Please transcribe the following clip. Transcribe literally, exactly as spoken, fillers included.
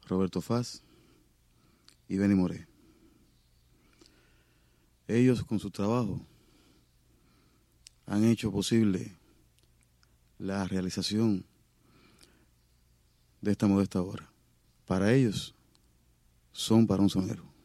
Roberto Faz y Benny Moré. Ellos con su trabajo han hecho posible la realización de esta modesta obra. Para ellos son para un sonero.